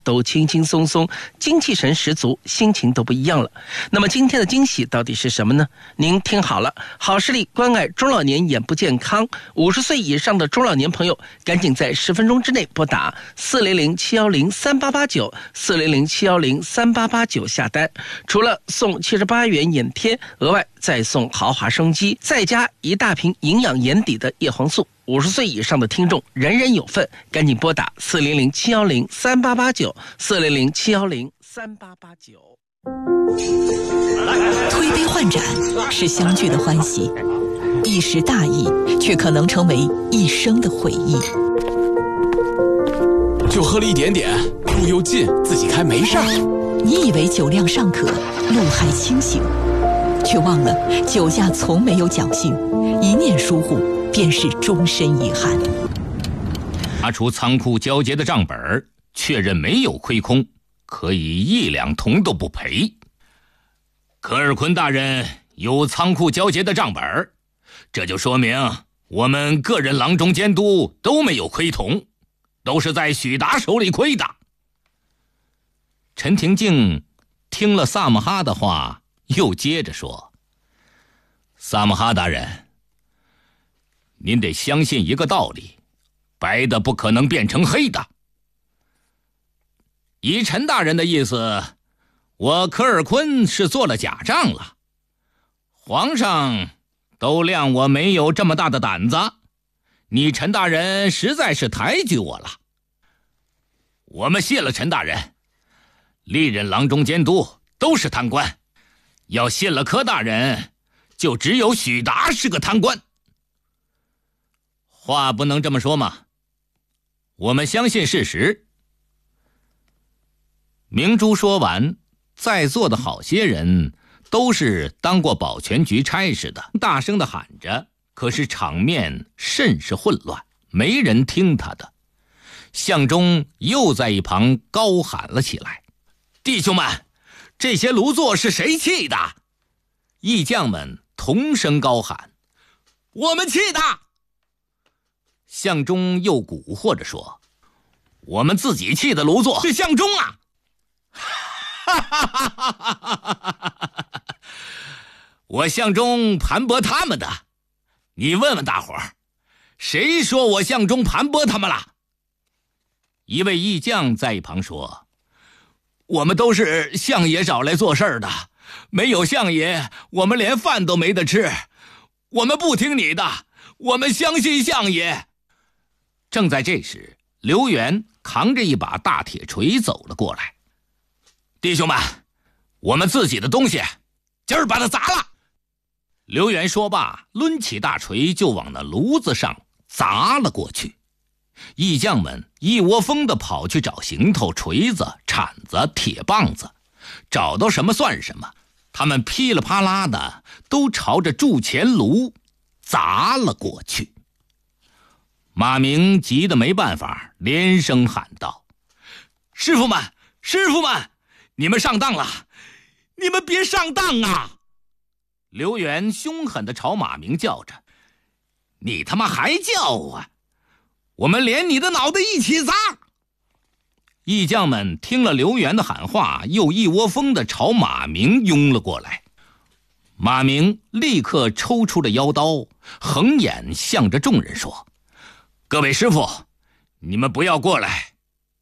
都轻轻松松，精气神十足，心情都不一样了。那么今天的惊喜到底是什么呢？您听好了，好视力关爱中老年眼部健康，50岁以上的中老年朋友，赶紧在10分钟之内拨打400-710-3889，400-710-3889下单。除了送78元眼贴，额外再送豪华生机，再加1大瓶营养眼底的叶黄素。50岁以上的听众人人有份，赶紧拨打400-710-3889，400-710-3889。 推杯换盏是相聚的欢喜，一时大意却可能成为一生的回忆。 就喝了一点点，路又近，自己开没事儿。 你以为酒量尚可，路还清醒，却忘了酒驾从没有侥幸，一念疏忽便是终身遗憾。 拿出仓库交接的账本，确认没有亏空，可以1两铜都不赔。科尔昆大人有仓库交接的账本，这就说明我们个人郎中监督都没有亏铜，都是在许达手里亏的。陈廷敬听了萨姆哈的话，又接着说：萨姆哈大人，您得相信一个道理，白的不可能变成黑的。以陈大人的意思，我科尔昆是做了假账了，皇上都谅我没有这么大的胆子，你陈大人实在是抬举我了。我们谢了陈大人，历任郎中监督都是贪官，要谢了柯大人，就只有许达是个贪官。话不能这么说嘛，我们相信事实。明珠说完，在座的好些人都是当过保全局差事的，大声地喊着，可是场面甚是混乱，没人听他的。向忠又在一旁高喊了起来：弟兄们，这些炉座是谁砌的？义将们同声高喊：我们砌的！向忠又蛊惑着说：我们自己砌的炉座是向忠啊！我向忠盘剥他们的，你问问大伙儿，谁说我向忠盘剥他们了？一位义将在一旁说：我们都是相爷找来做事的，没有相爷，我们连饭都没得吃。我们不听你的，我们相信相爷。正在这时，刘元扛着一把大铁锤走了过来。弟兄们，我们自己的东西，今儿把它砸了。刘元说罢，抡起大锤就往那炉子上砸了过去。义将们一窝蜂地跑去找行头、锤子、铲子、铁棒子，找到什么算什么，他们噼里啪啦的都朝着铸钱炉砸了过去。马明急得没办法，连声喊道：师傅们，师傅们，你们上当了，你们别上当啊！刘元凶狠地朝马明叫着：你他妈还叫啊！我们连你的脑袋一起砸！义将们听了刘元的喊话，又一窝蜂地朝马明拥了过来。马明立刻抽出了腰刀，横眼向着众人说：各位师傅，你们不要过来。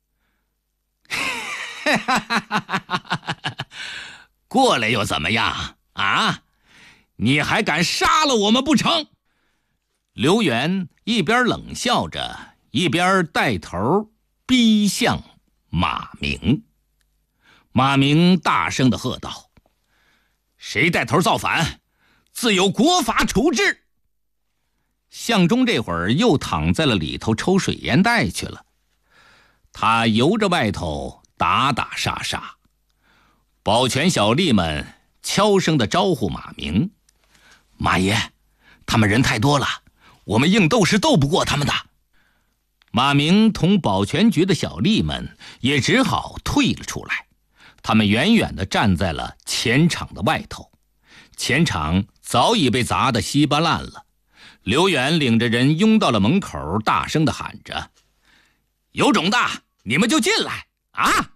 过来又怎么样啊？你还敢杀了我们不成？刘元一边冷笑着，一边带头逼向马明。马明大声地喝道：谁带头造反，自有国法处置。向忠这会儿又躺在了里头抽水烟袋去了，他由着外头打打杀杀。保全小吏们悄声地招呼马明：马爷，他们人太多了，我们硬斗是斗不过他们的。马明同保全局的小吏们也只好退了出来，他们远远地站在了钱场的外头。钱场早已被砸得稀巴烂了。刘远领着人拥到了门口，大声地喊着：有种的，你们就进来啊！